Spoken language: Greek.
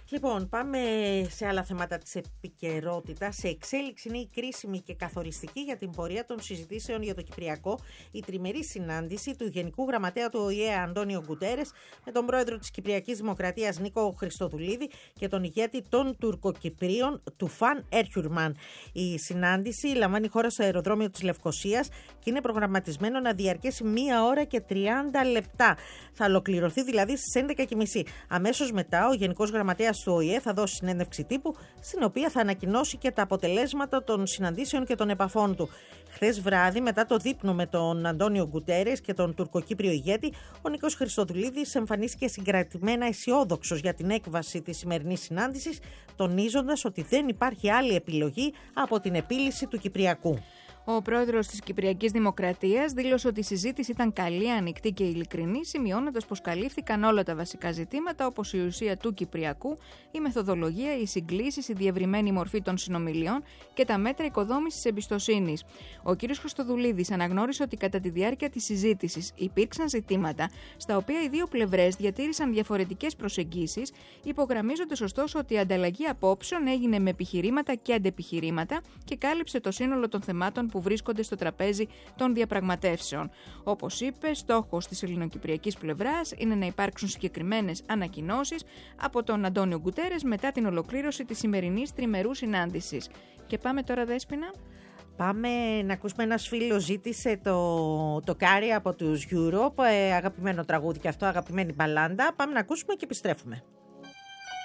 Λοιπόν, πάμε σε άλλα θέματα της επικαιρότητας. Σε εξέλιξη είναι η κρίσιμη και καθοριστική για την πορεία των συζητήσεων για το Κυπριακό η τριμερή συνάντηση του Γενικού Γραμματέα του ΟΗΕ Αντώνιο Γκουτέρες με τον πρόεδρο της Κυπριακής Δημοκρατίας Νίκο Χριστοδουλίδη και τον ηγέτη των Τουρκοκυπρίων Τουφάν Έρχιουρμαν. Η συνάντηση λαμβάνει χώρα στο αεροδρόμιο της Λευκωσίας και είναι προγραμματισμένο να διαρκέσει 1 ώρα και 30 λεπτά. Θα ολοκληρωθεί δηλαδή στις 11:30. Αμέσως μετά ο Γενικός Γραμματέας του ΟΗΕ θα δώσει συνέντευξη τύπου, στην οποία θα ανακοινώσει και τα αποτελέσματα των συναντήσεων και των επαφών του. Χθες βράδυ, μετά το δείπνο με τον Αντώνιο Γκουτέρες και τον τουρκοκύπριο ηγέτη, ο Νίκος Χριστοδουλίδης εμφανίστηκε συγκρατημένα αισιόδοξος για την έκβαση της σημερινής συνάντησης, τονίζοντας ότι δεν υπάρχει άλλη επιλογή από την επίλυση του Κυπριακού. Ο πρόεδρος της Κυπριακής Δημοκρατίας δήλωσε ότι η συζήτηση ήταν καλή, ανοιχτή και ειλικρινή, σημειώνοντας πως καλύφθηκαν όλα τα βασικά ζητήματα, όπως η ουσία του Κυπριακού, η μεθοδολογία, οι συγκλήσεις, η διευρυμένη μορφή των συνομιλιών και τα μέτρα οικοδόμησης εμπιστοσύνης. Ο κ. Χριστοδουλίδης αναγνώρισε ότι κατά τη διάρκεια της συζήτησης υπήρξαν ζητήματα στα οποία οι δύο πλευρές διατήρησαν διαφορετικές προσεγγίσεις, υπογραμμίζοντας ωστόσο ότι η ανταλλαγή απόψεων έγινε με επιχειρήματα και αντεπιχειρήματα και κάλυψε το σύνολο των θεμάτων που βρίσκονται στο τραπέζι των διαπραγματεύσεων. Όπως είπε, στόχος της ελληνοκυπριακής πλευράς είναι να υπάρξουν συγκεκριμένες ανακοινώσεις από τον Αντώνιο Γκουτέρες μετά την ολοκλήρωση της σημερινής τριμερού συνάντησης. Και πάμε τώρα, Δέσποινα. Πάμε να ακούσουμε. Ένας φίλος ζήτησε το Κάρι από τους Europe, αγαπημένο τραγούδι και αυτό, αγαπημένη μπαλάντα. Πάμε να ακούσουμε και επιστρέφουμε.